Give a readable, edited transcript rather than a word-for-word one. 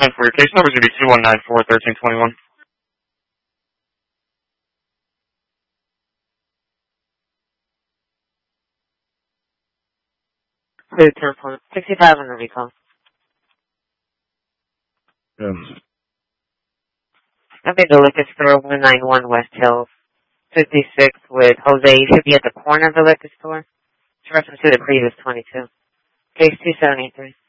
And for your case number, it's going to be 2194-1321. Food 10.65 on the recall. Yes. I'll be the liquor store, 191 West Hills, 56 with Jose. You should be at the corner of the liquor store. It's reference to the previous 22. Case 2783.